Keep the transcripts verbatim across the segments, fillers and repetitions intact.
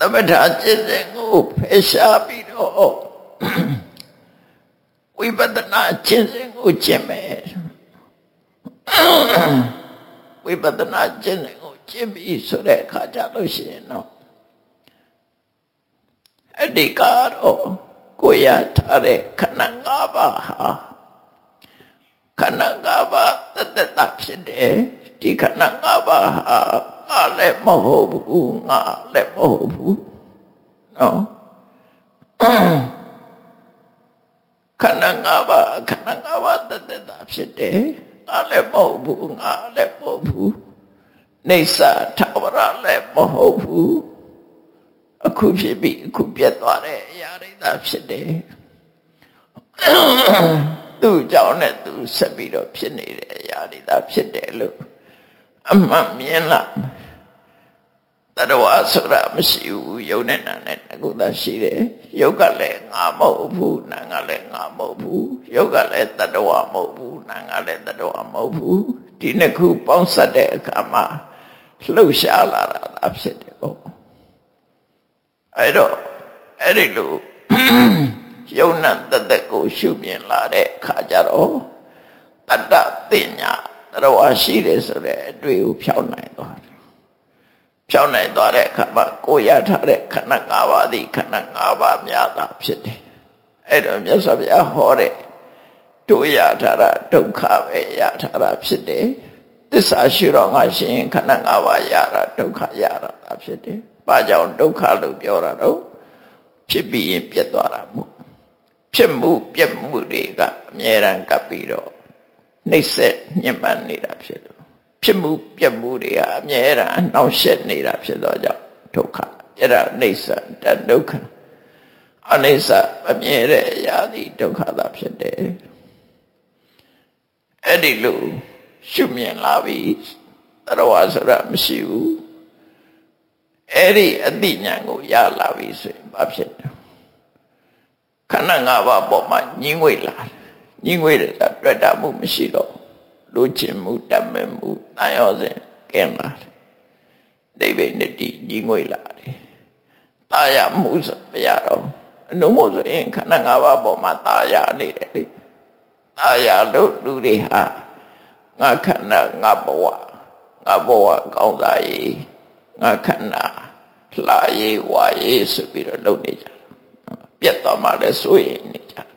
သမထကျင့်စဉ်ကိုဖယ်ရှားပြီးတော့ဝိပဿနာကျင့်စဉ်ကိုကျင့်မယ်ဝိပဿနာကျင့်စဉ်ကိုကျင့်ပြီးဆိုတဲ့အခါကျလို့ရှိရင်တော့အဒီကတော့ကိုရထားတဲ့ခန္ဓာ၅ပါးဟာခန္ဓာ၅ပါးတသက်တာဖြစ်တယ်ဒီခန္ဓာ၅ပါးဟာငါလည်းမဟုတ်ဘူးငါလည်းမဟုတ်ဘူးနော်ခန္ဓာ၅ပါးခန္ဓာ၅ပါးတသက်တာဖြစ်တယ်ငါလည်းမဟုတ်ဘူးငါလည်းမဟုတ်ဘူးနေစာထာဝရလည်းမဟုတ်ဘူးအခုဖြစ်ပြီးအခုပြတ်သွားတဲ့အရာတွေသာဖြစ်တယ်သူ့ကြောင့်နဲ့သူဆက်ပြီးတော့ဖြစ်နေတဲ့အရာတွေသာဖြစ်တယ်လို့အမှန်မြင်လားတတဝါဆိုတာမရှိဘူးယုံနဲ့နာနဲ့အခုသာရှိတယ်ယုတ်ကလည်းငါမဟုတ်ဘူးနာကလည်းငါမဟုတ်ဘူးယုတ်ကလည်းတတဝါမဟုတ်ဘူးနာကလည်းတတဝါမဟုတ်ဘူးဒီနှစ်ခုပေါင်းစပ်တဲ့အခါမှာလှုပ်ရှားလာတာသာဖြစ်တယ်ပေါ့အဲ့တော့အဲ့ဒီလိုယုံနဲ့တသက်ကိုရှုမြင်လာတဲ့အခါကျတော့တတ္တသိညာတတဝါရှိတယ်ဆိုတဲ့အတွေ့ကိုဖြောင်းနိုင်သွားတယ်ဖြောင်းနိုင်သွားတဲ့အခါမှာကိုရထားတဲ့ခန္ဓာ၅ပါးသည်ခန္ဓာ၅ပါးများတာဖြစ်တယ်အဲ့တော့မြတ်စွာဘုရားဟောတဲ့တို့ရထားတာဒုက္ခပဲရထားတာဖြစ်တယ်သစ္စာရှိတော့ငါရှင်ခန္ဓာ၅ပါးရတာဒုက္ခရတာဖြစ်တယ်ဘာကြောင့်ဒုက္ခလို့ပြောတာတော့ဖြစ်ပြီးရင်ပြတ်သွားတာမို့ဖြစ်မှုပြတ်မှုတွေကအမြဲတမ်းကပ်ပြီးတော့နှိမ့်ဆက်ညှဉ်းပန်းနေတာဖြစ်လို့ဖြစ်မှုပြတ်မှုတွေကအမြဲတမ်းနှောင့်ယှက်နေတာဖြစ်တော့ကြောင့်ဒုက္ခအဲ့ဒါနှိမ့်ဆက်တဲ့ဒုက္ခအနိစ္စအမြဲတဲ့အရာဒီဒုက္ခသာဖြစ်တယ်အဲ့ဒီလိုရှုမြင်လာပြီးတရဝါဆိုတာမရှိဘူးအဲ့ဒီအတိညာကိုရလာပြီဆိုရင်ဘာဖြစ်လဲခန္ဓာ၅ပါးပေါ်မှာညှင်းငွေလာညှင်းငွေတဲ့တွေ့တာမှုမရှိတော့လူချင်းမှုတတ်မဲ့မှုတန်ရောစဉ်ကင်းလာတယ်ဒိဗေနတိညှင်းငွေလာတယ်တာယာမှုဆိုမရတော့အနုမို့ဆိုရင်ခန္ဓာ၅ပါးပေါ်မှာတာယာနေတယ်လေတာယာလို့လူတွေဟာငါခန္ဓာငါဘဝငါဘဝကောင်းစားရေးငါခန္ဓာလှရေးဝါရေးဆိုပြီးတော့လုပ်နေကြတယ်ပြတ်သွားမှလည်းစိုးရိမ်နေကြတယ်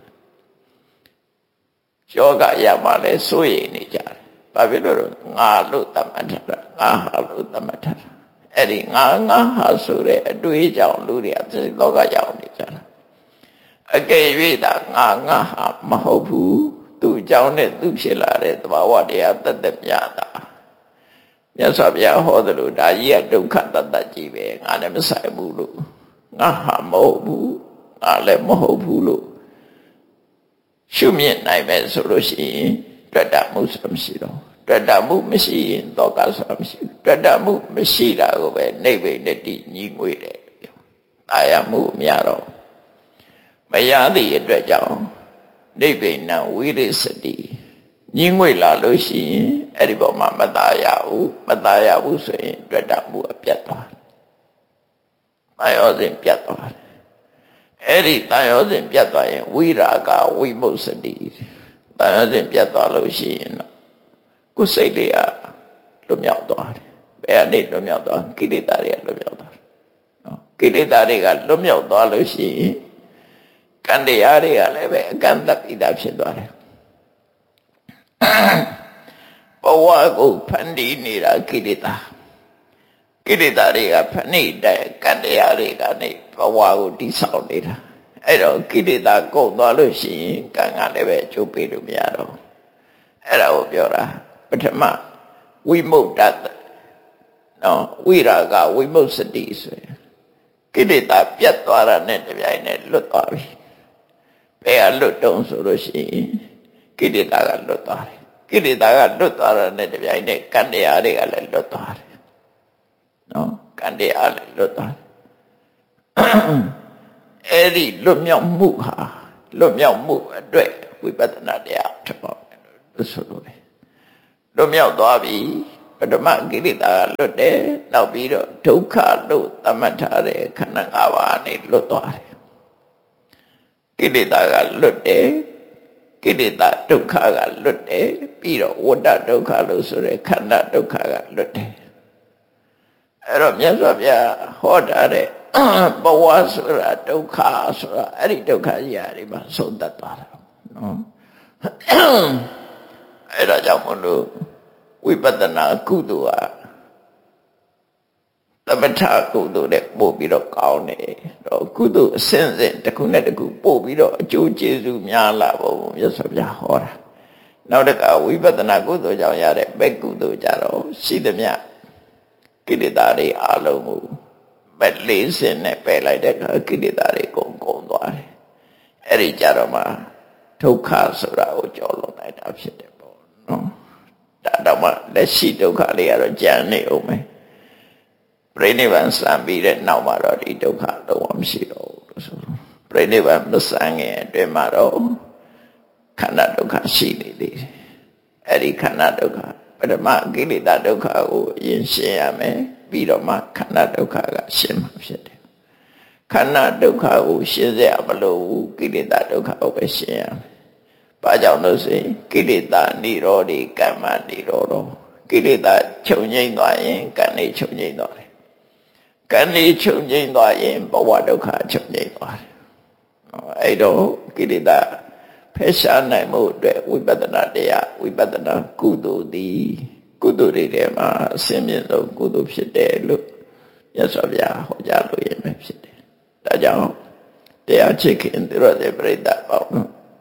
ယောဂရမှလည်းစိုးရိမ်နေကြတယ်ဘာဖြစ်လို့လဲငါလို့သတ်မှတ်တာငါဟာလို့သတ်မှတ်တာအဲ့ဒီငါငါဟာဆိုတဲ့အတွေးကြောင့်လူတွေကဒီလောကရောက်နေကြတာအကယ်၍သာငါငါဟာမဟုတ်ဘူးသူ့ကြောင့်နဲ့သူဖြစ်လာတဲ့သဘာဝတရားတသက်မြတ်တာမြတ်စွာဘုရားဟောသလိုဒါကြီးကဒုက္ခတတ္တကြီးပဲငါလည်းမဆိုင်ဘူးလို့ငါဟာမဟုတ်ဘူးငါလည်းမဟုတ်ဘူးလို့ရှုမြင်နိုင်မယ်ဆိုလို့ရှိရင်တွေ့တာမှုဆိုမရှိတော့တွေ့တာမှုမရှိရင်တော့ကဆိုမရှိတွေ့တာမှုမရှိတာကိုပဲနိဗ္ဗိနတိညီငွေတယ်တာယာမှုမရတော့မရသည့်အတွက်ကြောင့်နိဗ္ဗိနံဝိရိစတိညင်းငွေလာလို့ရှိရင်အဲ့ဒီပေါ်မှာမตายရဘူးမตายရဘူးဆိုရင်တွေ့တာမှုအပြတ်သွားတယ်။တာယောစဉ်ပြတ်သွားတယ်။အဲ့ဒီတာယောစဉ်ပြတ်သွားရင်ဝိရာဂဝိမုစ္စတိတာယောစဉ်ပြတ်သွားလို့ရှိရင်တော့ကိုယ်စိတ်တွေကလွတ်မြောက်သွားတယ်။ဘယ်အနေလွတ်မြောက်သွားကိလေသာတွေကလွတ်မြောက်သွားတယ်။နော်ကိလေသာတွေကလွတ်မြောက်သွားလို့ရှိရင်ကံတရားတွေကလည်းပဲအကန့်အသတ်ပြီးသားဖြစ်သွားတယ်ဘဝကိုဖန်တီးနေတာကိလေသာကိလေသာတွေကဖန်တီးတဲ့ကံတရားတွေကနေဘဝကိုတိဆောက်နေတာအဲ့တော့ကိလေသာကုန်သွားလို့ရှိရင်ကံကလည်းပဲကျိုးပေးလို့မရတော့အဲ့ဒါကိုပြောတာပထမဝိမု ddha နော်ဝိရာဂဝိမုစ္စတိဆိုရင်ကိလေသာပြတ်သွားတာနဲ့တပြိုင်နက်လွတ်သွားပြီဘယ်ကလွတ်တုံးဆိုလို့ရှိရင်ကိလေသာကလွတ်သွားတယ်ကိလေသာကလွတ်သွားတာနဲ့တပြိုင်နက်ကံတရားတွေကလည်းလွတ်သွားတယ်နော်ကံတရားလည်းလွတ်သွားတယ်အဲ့ဒီလွတ်မြောက်မှုဟာလွတ်မြောက်မှုအတွက်ဝိပဿနာတရားထပ်ပါလို့ဆိုလို့လွတ်မြောက်သွားပြီပထမကိလေသာကလွတ်တယ်နောက်ပြီးတော့ဒုက္ခလို့သတ်မှတ်ထားတဲ့ခန္ဓာ၅ပါးနဲ့လွတ်သွားတယ်ကိလေသာကလွတ်တယ်ကိလေသာဒုက္ခကလွတ်တယ်ပြီးတော့ဝတ္တဒုက္ခလို့ဆိုတဲ့ခန္ဓာဒုက္ခကလွတ်တယ်အဲ့တော့မြတ်စွာဘုရားဟောထားတဲ့ဘဝဆိုတာဒုက္ခဆိုတာအဲ့ဒီဒုက္ခကြီးအရာတွေမှာဆုံးသက်သွားတာနော်အဲ့ဒါကြောင့်မလို့ဝိပဿနာကုသိုလ်ဟာသမထကုသိုလ်နဲ့ပို့ပြီးတော့ကောင်းတယ်တော့ကုသိုလ်အစဉ်စဉ်တစ်ခုနဲ့တစ်ခုပို့ပြီးတော့အကျိုးကျေးဇူးများလာဖို့မြတ်စွာဘုရားဟောတာနောက်တစ်ခါဝိပဿနာကုသိုလ်ကြောင့်ရတဲ့ဘက်ကုသိုလ်ကြတော့ရှိသမျှကိလေသာတွေအလုံးကိုဘက်လေးစင်နဲ့ပယ်လိုက်တဲ့အခါကိလေသာတွေကုန်ကုန်သွားတယ်အဲ့ဒီကြတော့မှဒုက္ခဆိုတာကိုကြော်လွန်လိုက်တာဖြစ်တယ်ပေါ့နော်ဒါတော့မှလက်ရှိဒုက္ခလေးကတော့ကြံနေအောင်ပဲပြိဋိဘံစံပြီးတဲ့နောက်မှာတော့ဒီဒုက္ခတော့မရှိတော့ဘူးလို့ဆိုပြိဋိဘံမစံခင်အတွင်းမှာတော့ခန္ဓာဒုက္ခရှိနေသေးတယ်အဲ့ဒီခန္ဓာဒုက္ခပထမကိလေသာဒုက္ခကိုအရင်ရှင်းရမယ်ပြီးတော့မှခန္ဓာဒုက္ခကရှင်းမှာဖြစ်တယ်ခန္ဓာဒုက္ခကိုရှင်းစေရမလို့ကိလေသာဒုက္ခကိုပဲရှင်းရမယ်ဘာကြောင့်လို့ဆိုရင်ကိလေသာនិရောဓိကမ္မនិရောဓကိလေသာချုပ်ငြိမ့်သွားရင်ကံနေချုပ်ငြိမ့်သွားတယ်ကံနေချုပ်ငြိမ့်သွားရင်ဘဝဒုက္ခချုပ်ငြိမ့်သွားတယ်အဲ့တော့ကိလေသာဖယ်ရှားနိုင်မှုအတွက်ဝိပဿနာတရားဝိပဿနာကုသိုလ်သည်ကုသိုလ်တွေထဲမှာအစင်းမြင့်ဆုံးကုသိုလ်ဖြစ်တယ်လို့မြတ်စွာဘုရားဟောကြားလို့ရမယ်ဖြစ်တယ်ဒါကြောင့်တရားချစ်ခင်သူတော်တဲ့ပြိဿပေါင်း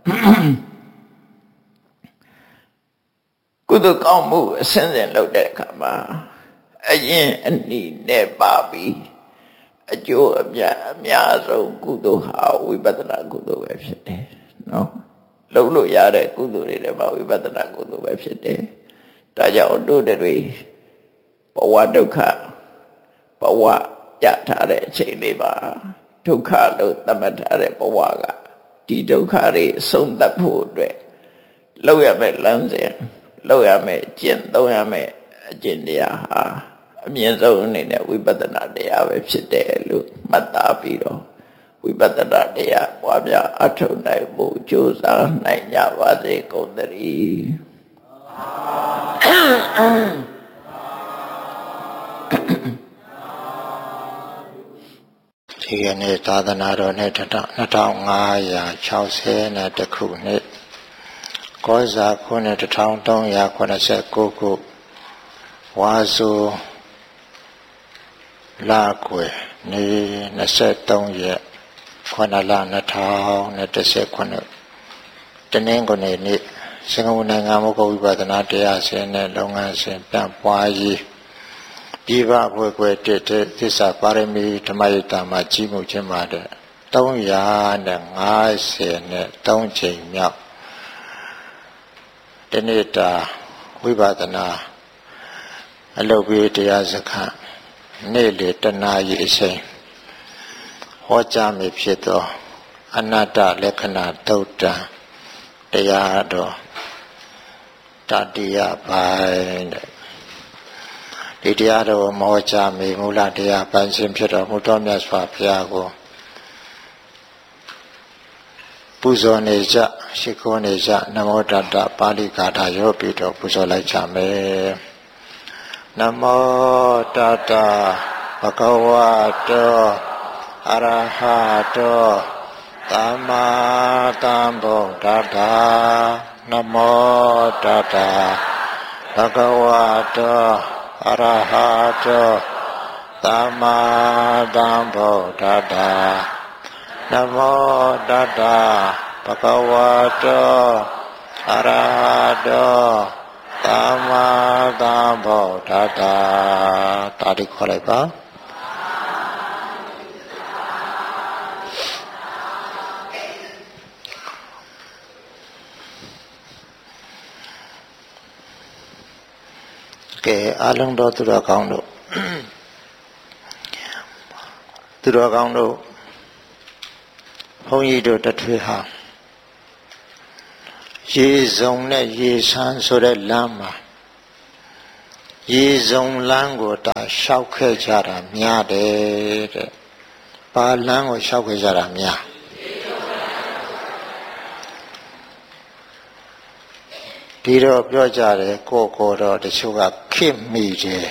ကုသိုလ်ကောင်းမှုအစဉ်စဉ်လုပ်တဲ့အခါမှာအရင်အနည်းနဲ့ပါပြီးအကျိုးအမြတ်အများဆုံးကုသိုလ်ဟာဝိပဿနာကုသိုလ်ပဲဖြစ်တယ်နော်လုပ်လို့ရတဲ့ကုသိုလ်တွေလည်းပါဝိပဿနာကုသိုလ်ပဲဖြစ်တယ်ဒါကြောင့်တို့တွေဘဝဒုက္ခဘဝရထားတဲ့အချိန်လေးပါဒုက္ခလို့သတ်မှတ်ထားတဲ့ဘဝကဒီဒုက္ခတွေအဆုံးသတ်ဖို့အတွက်လောက်ရမယ့်လမ်းစဉ်လောက်ရမယ့်ကျင့်သုံးရမယ့်အကျင့်တရားဟာအမြင့်ဆုံးအနေနဲ့ဝိပဿနာတရားပဲဖြစ်တယ်လို့မှတ်သားပြီးတော့ဝိပဿနာတရားပွားများအထောက်နိုင်မှုကြိုးစားနိုင်ကြပါစေကုန်သတည်းဒီကနေ့သာသနာတော်နဲ့နှစ်ထောင်ငါးရာခြောက်ဆယ်နဲ့တစ်ခုနှစ်ကောဇာခုနှစ်တစ်ထောင်သုံးရာခုနှစ်ဆယ်ကိုခုဝါဆိုလာကွယ်နေနှစ်ဆယ်သုံးရက်ခုနှစ်လနှစ်ထောင်နဲ့တစ်ဆယ်ခုနှစ်တနင်္ဂနွေနေ့စင်ကာပူနိုင်ငံမုခဝိပဿနာတရားစင်နဲ့လုပ်ငန်းစဉ်ပြန်ပွားရေးပြည်ပဘွယ်ကွယ်တည်တဲ့သစ္စာပါရမီဓမ္မယတ္တမှာကြီးမှုခြင်းပါတဲ့သုံးရာနဲ့ငါးဆယ်နဲ့သုံးချိန်မြောက်တနေ့တာဝိပဿနာအလုပ်ပေးတရားစခန်းနေ့လေတနာရီအချိန်ဟောကြားမိဖြစ်သောအနတ္တလက္ခဏာသုတ်တံတရားတော်တတိယပိုင်းတဲ့ဒီတရားတော်မောချမိမူလတရားပိုင်းခြင်းဖြစ်တော်မူသောမြတ်စွာဘုရားကိုပူဇော်နေကြရှိခိုးနေကြနမောတတပါဠိဂါထာရောပြီးတော့ပူဇော်လိုက်ကြမယ်နမောတတဘဂဝတောအရဟတောသမ္မာသမ္ဗုဒ္ဓတ္တနမောတတဘဂဝတောအရဟတောသမ္မာသမ္ဗုဒ္ဓတ္တနမောတတဘဂဝတောအရဟတောသမ္မာသမ္ဗုဒ္ဓတ္တတာတိခေါ်လိုက်ပါကဲအလုံးတော်သူတော်ကောင်းတို့သူတော်ကောင်းတို့ဘုန်းကြီးတို့တထွေဟာရေစုံနဲ့ရေဆန်းဆိုတဲ့လမ်းမှာရေစုံလမ်းကိုတာရှောက်ခဲ့ကြတာများတယ်တဲ့ဘာလမ်းကိုရှောက်ခဲ့ကြတာများဒီတော့ပြောကြတယ်ကိုကိုတော့တချို့ကခိမိတယ်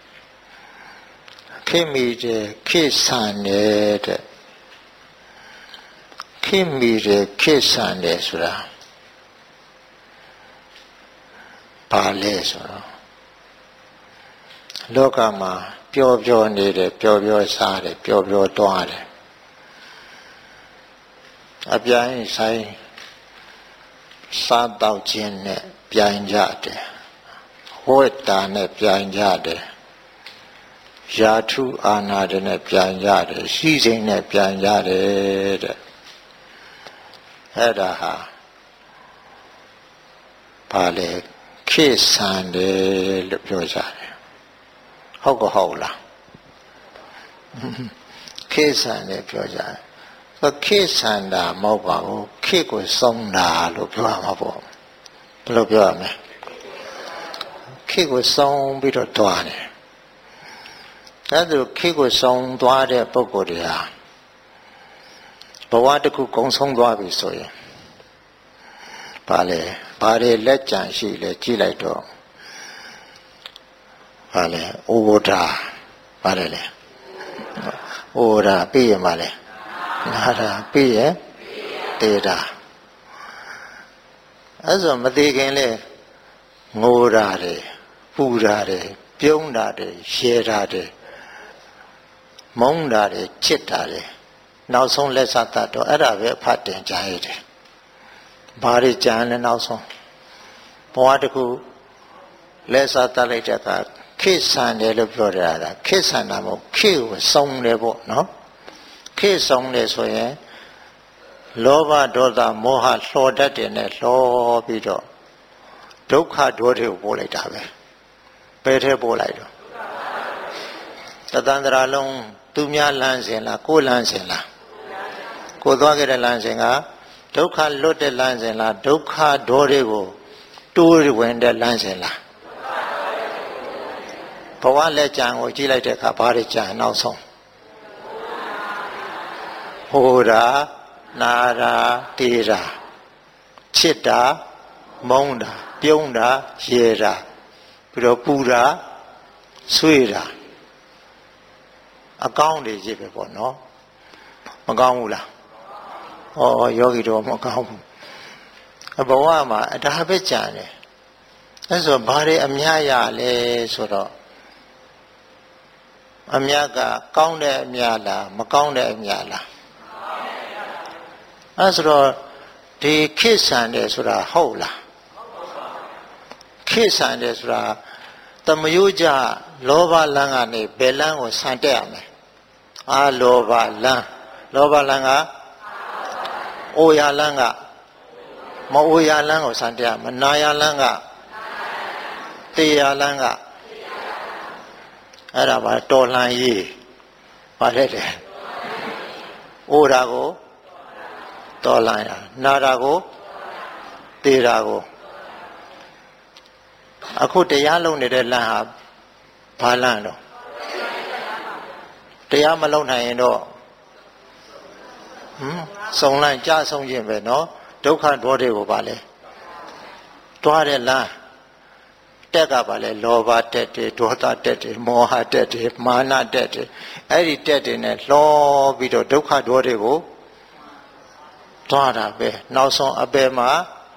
ခိမိတယ်ခိဆန်တယ်တဲ့ခိမိတယ်ခိဆန်တယ်ဆိုတာဘာလဲဆိုတော့လောကမှာပျော်ပျော်နေတယ်ပျော်ပျော်စားတယ်ပျော်ပျော်သွားတယ်အပြိုင်ဆိုင်စားတော့ခြင်းနဲ့ပြိုင်ကြတယ်ဝိတ္တာနဲ့ပြိုင်ကြတယ်ယာထုအာနာတွေနဲ့ပြိုင်ကြတယ်ရှိစိမ်နဲ့ပြိုင်ကြတယ်တဲ့အဲ့ဒါဟာဘာလဲခေဆန်တယ်လို့ပြောကြတယ်ဟုတ်ကဟုတ်လားခေဆန်တယ်ပြောကြတယ်ခေဆန်တာမဟုတ်ပါဘူးခေကိုစုံတာလို့ပြောရမှာပေါ့ဘယ်လိုပြောရမလဲခေကိုစုံပြီးတော့တွားတယ်ဒါဆိုခေကိုစုံသွားတဲ့ပုဂ္ဂိုလ်တွေဟာဘဝတစ်ခုကုံဆုံးသွားပြီဆိုရင်ဘာလဲဘာတွေလက်ကြံရှိလဲကြည့်လိုက်တော့ဘာလဲဩဝဒဘာလဲလဲဩဝဒပြီးရမှာလဲနာတာပြီးရတေတာအဲ့ဆိုမသေးခင်လဲငိုတာတယ်ပူတာတယ်ပြုံးတာတယ်ရှဲတာတယ်မုန်းတာတယ်ချစ်တာတယ်နောက်ဆုံးလက်စသတ်တော့အဲ့ဒါပဲအဖတ်တင်ကြရတယ်ဘာတွေကြံလဲနောက်ဆုံးဘဝတစ်ခုလက်စသတ်လိုက်တဲ့အခါခေဆန်တယ်လို့ပြောရတာခေဆန်တာမဟုတ်ခေကိုစုံတယ်ပေါ့နော်ခေစုံတယ်ဆိုရင်လောဘဒေါသမောဟလှော်တတ်တယ်နဲ့လှော်ပြီးတော့ဒုက္ခဒေါသကိုပို့လိုက်တာပဲဘယ်ထဲပို့လိုက်တော့တသန္တရာလုံးသူများလမ်းစဉ်လားကိုယ်လမ်းစဉ်လားကိုယ်သွားခဲ့တဲ့လမ်းစဉ်ကဒုက္ခလွတ်တဲ့လမ်းစဉ်လားဒုက္ခဒေါသကိုတိုးဝင်တဲ့လမ်းစဉ်လားဘဝလက်ကြံကိုကြည့်လိုက်တဲ့အခါဘာတွေကြံနောက်ဆုံးဟိုတာနာတာတေးတာချစ်တာမုန်းတာပြုံးတာရေတာပြီးတော့ပူတာဆွေးတာအကောင်းတွေကြီးပဲပေါ့နော်မကောင်းဘူးလားဩယောဂီတော်မကောင်းဘူးဘဝမှာဒါပဲကြံတယ်အဲဆိုဘာတွေအများရလဲဆိုတော့အများကကောင်းတဲ့အများလားမကောင်းတဲ့အများလားအဲဆိုတော့ဒီခေဆန်တယ်ဆိုတာဟုတ်လားခေဆန်တယ်ဆိုတာတမယုကြလောဘလမ်းကနေဘယ်လမ်းကိုဆန်တက်ရမလဲအာလောဘလမ်းလောဘလမ်းကအိုရလမ်းကမအိုရလမ်းကိုဆန်တက်ရမနာရလမ်းကတေရလမ်းကအဲ့ဒါပါတော်လှန်ရေးပါတဲ့တယ်အိုတာကိုတော်လှန်ရနာတာကိုတေတာကိုအခုတရားလုံးနေတဲ့လမ်းဟာဘာလမ်းတော့တရားမလုံးနိုင်ရင်တော့ဟမ်စုံလိုက်ကြဆုံးခြင်းပဲနော်ဒုက္ခဒေါသကိုပါလဲတွားတဲ့လမ်းတက်ကပါလဲလောဘတက်တယ်ဒေါသတက်တယ်မောဟတက်တယ်မာနတက်တယ်အဲ့ဒီတက်တယ်နဲ့လှောပြီးတော့ဒုက္ခဒေါသကိုတွားတာပဲနောက်ဆုံးအပေမှာ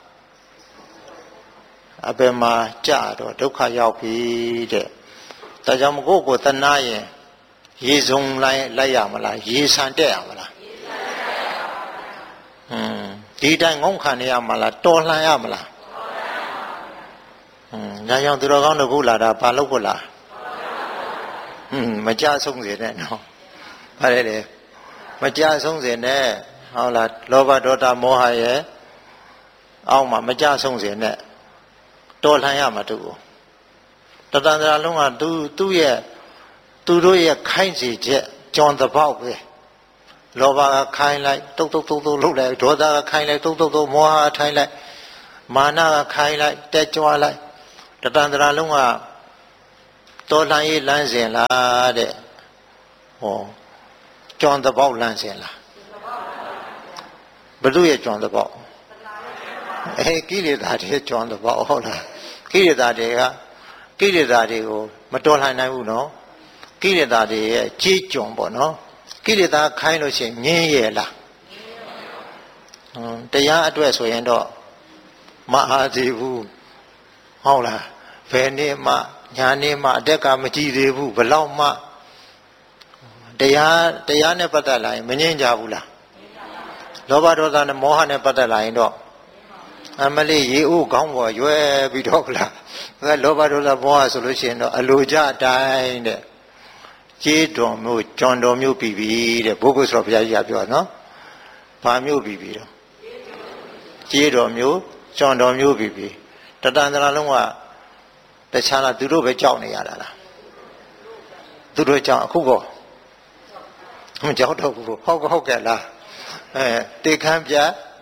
အပေမှာကြာတော့ဒုက္ခရောက်ပြီတဲ့ဒါကြောင့်မကိုယ့်ကိုယ်တနာရင်ရေစုံလိုက်လိုက်ရမလားရေဆန်တက်ရမလားရေဆန်တက်ရပါဘူးဟွန်းဒီတိုင်းငုံခံရမလားတော်လှန်ရမလားတော်လှန်ရပါဘူးဟွန်းဒါကြောင့်သူတော်ကောင်းတို့ခုလာတာဘာလုပ်ဖို့လားဟွန်းမကြဆုံးစေနဲ့နော်ဗါတယ်လေမကြဆုံးစေနဲ့ဟုတ်လားလောဘဒေါသမောဟရဲ့အောက်မှာမကြဆုံးစေနဲ့တော်လှန်ရမှာတူတတန္တရာလုံးကသူသူ့ရဲ့သူတို့ရဲ့ခိုင်းစီချက်ကြွန်တပေါက်ပဲလောဘကခိုင်းလိုက်တုတ်တုတ်တုတ်တုတ်လှုပ်လိုက်ဒေါသကခိုင်းလိုက်တုတ်တုတ်တုတ်မောဟကထိုင်းလိုက်မာနကခိုင်းလိုက်တက်ကြွလိုက်တတန္တရာလုံးကတော်လှန်ရေးလမ်းစဉ်လားတဲ့ဟောကျွမ်းတပေါက်လမ်းစဉ်လားဘုသူရဲ့ကျွမ်းတပေါက်အဲကိလေသာတွေကျွမ်းတပေါက်ဟုတ်လားကိလေသာတွေကကိလေသာတွေကိုမတော်လှန်နိုင်ဘူးနော်ကိလေသာတွေရဲ့ကြေးကျွံပေါ့နော်ကိလေသာခိုင်းလို့ရှိရင်ငင်းရဲ့လားတရားအတွက်ဆိုရင်တော့မအားသေးဘူးဟုတ်လားဘယ်နေ့မှညာနေ့မှအတက်ကမကြည့်သေးဘူးဘလောက်မှတရားတရားနဲ့ပတ်သက်လာရင်မငြင်းကြဘူးလားလောဘဒေါသနဲ့မောဟနဲ့ပတ်သက်လာရင်တော့အမလေးရေဦးခေါင်းပေါ်ရွယ်ပြီးတော့ဗလားအဲလောဘဒေါသမောဟဆိုလို့ရှိရင်တော့အလိုကြအတိုင်းတဲ့ကြေးတော်မျိုးကြွန်တော်မျိုးပြီးပြီတဲ့ဘုဂုဆိုဘုရားကြီးကပြောနော်ဘာမျိုးပြီးပြီတော့ကြေးတော်မျိုးကြွန်တော်မျိုးပြီးပြီတတန်တရာလုံးကတခြားလားသူတို့ပဲကြောက်နေရတာလားသူတို့ကြောက်အခုကောမကြောက်တော့ဘူးဟုတ်ကဟုတ်ကဲ့လားအဲတေခမ်းပြ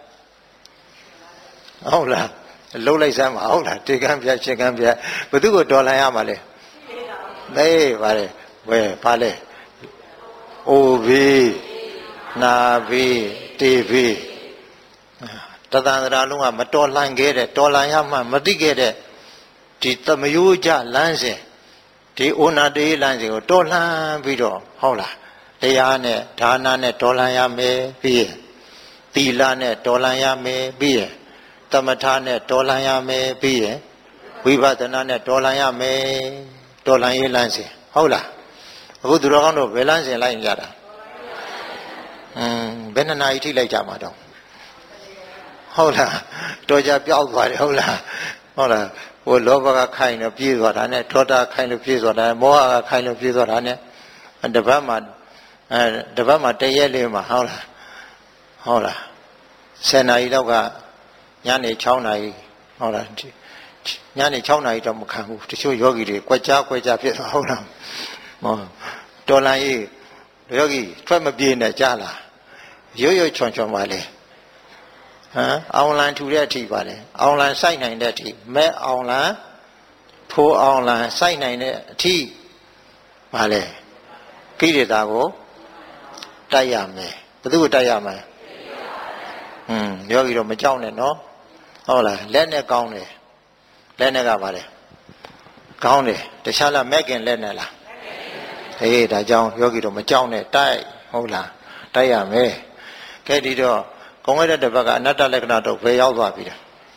ဟုတ်လားလှုပ်လိုက်စမ်းပါဟုတ်လားတေခမ်းပြရှင်ခမ်းပြဘယ်သူကိုတော်လှန်ရမှာလဲမေးပါလေဝဲပါလေအိုဘီနာဘီတေဘီတသန္တရာလုံးကမတော်လှန်ခဲ့တဲ့တော်လှန်ရမှမသိခဲ့တဲ့ဒီသမယိုးကြလမ်းစဉ်ဒီအိုနာတေးလမ်းစဉ်ကိုတော်လှန်ပြီးတော့ဟုတ်လားတရားနဲ့ဒါနနဲ့တော်လှန်ရမယ်ပြီးရင်သီလနဲ့တော်လှန်ရမယ်ပြီးရင်သမထနဲ့တော်လှန်ရမယ်ပြီးရင်ဝိပဿနာနဲ့တော်လှန်ရမယ်တော်လှန်ရေးလမ်းစဉ်ဟုတ်လားအခုသူတော်ကောင်းတို့ဘယ်လမ်းစဉ်လိုက်ကြတာอืมဘယ်နှစ်နာရီထိလိုက်ကြမှာတော့ဟုတ်လားတော်ကြပြောက်သွားတယ်ဟုတ်လားဟုတ်လားဟိုလောဘကခိုင်းလို့ပြေးသွားတာနဲ့ဒေါသခိုင်းလို့ပြေးသွားတာမောဟကခိုင်းလို့ပြေးသွားတာနဲ့တပတ်မှာအဲတပတ်မှာတရက်လေးမှာဟုတ်လားဟုတ်လားဆယ်နာရီလောက်ကညနေ၆နာရီဟုတ်လားညနေ၆နာရီတော့မခံဘူးတချို့ယောဂီတွေကြွက်ကြားကြွက်ကြားဖြစ်သွားဟုတ်လားဟောတော်လန်ကြီးယောဂီထွက်မပြေးနဲ့ကြားလားရွရွချွန်ချွန်ပါလေဟမ်အောင်လန်ထူတဲ့အထိပါလေအောင်လန်စိုက်နိုင်တဲ့အထိမဲအောင်လန်ထိုးအောင်လန်စိုက်နိုင်တဲ့အထိပါလေကိလေသာကိုတိုက်ရမယ်ဘယ်သူကိုတိုက်ရမလဲอืมယောဂီတော့မကြောက်နဲ့နော်ဟုတ်လားလက်နဲ့ကောင်းတယ်လက်နဲ့ကပါလေကောင်းတယ်တခြားလားမဲ့ခင်လက်နဲ့လားအေးဒါကြောင့်ယောဂီတော့မကြောက်နဲ့တိုက်ဟုတ်လားတိုက်ရမယ်ကဲဒီတော့ကောင်းရတဲ့တစ်ပတ်ကအနတ္တလက္ခဏာတော့ဘယ်ရောက်သွားပြီလဲ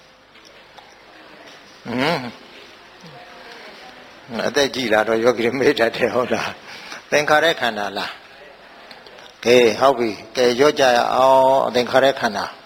ဟမ်အသက်ကြီးလာတော့ယောဂီမေ့တတ်တယ်ဟုတ်လားသင်္ခါရခန္ဓာလားကဲဟုတ်ပြီကဲရော့ကြရအောင်အသင်္ခါရခန္ဓာ